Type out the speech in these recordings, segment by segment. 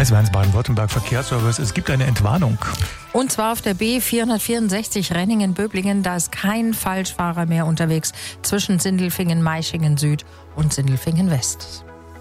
SWR1 Baden-Württemberg Verkehrsservice. Es gibt eine Entwarnung. Und zwar auf der B464 Renningen-Böblingen. Da ist kein Falschfahrer mehr unterwegs zwischen Sindelfingen-Maischingen Süd und Sindelfingen West.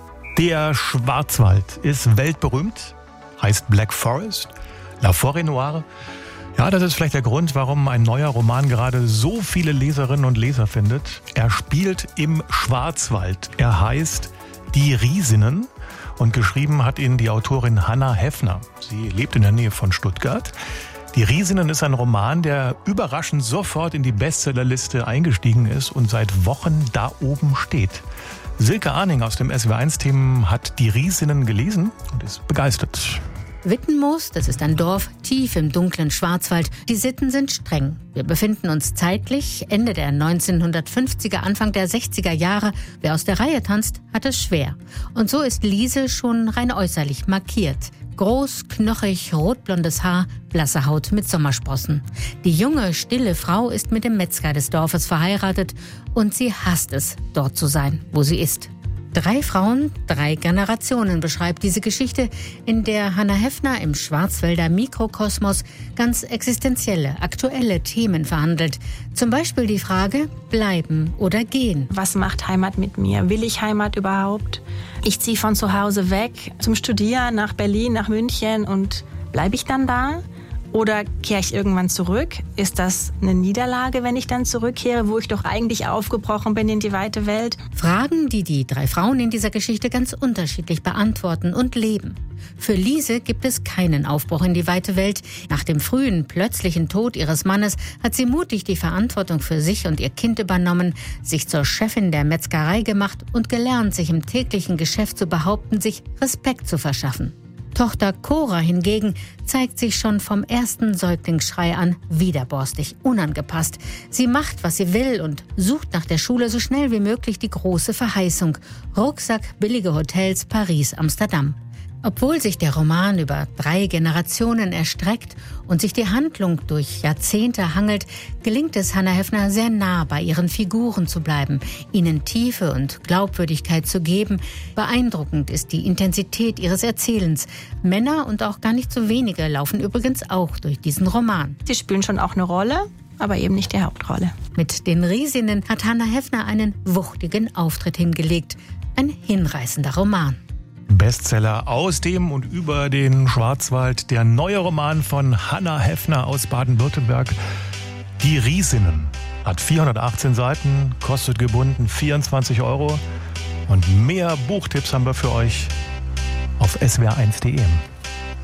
Der Schwarzwald ist weltberühmt, heißt Black Forest, La Forêt Noire. Ja, das ist vielleicht der Grund, warum ein neuer Roman gerade so viele Leserinnen und Leser findet. Er spielt im Schwarzwald. Er heißt Die Riesinnen und geschrieben hat ihn die Autorin Hannah Heffner. Sie lebt in der Nähe von Stuttgart. Die Riesinnen ist ein Roman, der überraschend sofort in die Bestsellerliste eingestiegen ist und seit Wochen da oben steht. Silke Arning aus dem SWR1-Team hat Die Riesinnen gelesen und ist begeistert. Wittenmoos, das ist ein Dorf tief im dunklen Schwarzwald. Die Sitten sind streng. Wir befinden uns zeitlich Ende der 1950er, Anfang der 60er Jahre. Wer aus der Reihe tanzt, hat es schwer. Und so ist Lise schon rein äußerlich markiert. Groß, knochig, rotblondes Haar, blasse Haut mit Sommersprossen. Die junge, stille Frau ist mit dem Metzger des Dorfes verheiratet und sie hasst es, dort zu sein, wo sie ist. 3 Frauen, 3 Generationen beschreibt diese Geschichte, in der Hannah Heffner im Schwarzwälder Mikrokosmos ganz existenzielle, aktuelle Themen verhandelt. Zum Beispiel die Frage, bleiben oder gehen. Was macht Heimat mit mir? Will ich Heimat überhaupt? Ich ziehe von zu Hause weg zum Studieren nach Berlin, nach München und bleibe ich dann da? Oder kehre ich irgendwann zurück? Ist das eine Niederlage, wenn ich dann zurückkehre, wo ich doch eigentlich aufgebrochen bin in die weite Welt? Fragen, die die 3 Frauen in dieser Geschichte ganz unterschiedlich beantworten und leben. Für Lise gibt es keinen Aufbruch in die weite Welt. Nach dem frühen, plötzlichen Tod ihres Mannes hat sie mutig die Verantwortung für sich und ihr Kind übernommen, sich zur Chefin der Metzgerei gemacht und gelernt, sich im täglichen Geschäft zu behaupten, sich Respekt zu verschaffen. Tochter Cora hingegen zeigt sich schon vom ersten Säuglingsschrei an widerborstig, unangepasst. Sie macht, was sie will und sucht nach der Schule so schnell wie möglich die große Verheißung. Rucksack, billige Hotels, Paris, Amsterdam. Obwohl sich der Roman über 3 Generationen erstreckt und sich die Handlung durch Jahrzehnte hangelt, gelingt es Hannah Heffner sehr nah bei ihren Figuren zu bleiben, ihnen Tiefe und Glaubwürdigkeit zu geben. Beeindruckend ist die Intensität ihres Erzählens. Männer und auch gar nicht so wenige laufen übrigens auch durch diesen Roman. Sie spielen schon auch eine Rolle, aber eben nicht die Hauptrolle. Mit den Riesinnen hat Hannah Heffner einen wuchtigen Auftritt hingelegt. Ein hinreißender Roman. Bestseller aus dem und über den Schwarzwald. Der neue Roman von Hannah Heffner aus Baden-Württemberg. Die Riesinnen. Hat 418 Seiten, kostet gebunden 24 €. Und mehr Buchtipps haben wir für euch auf swr1.de.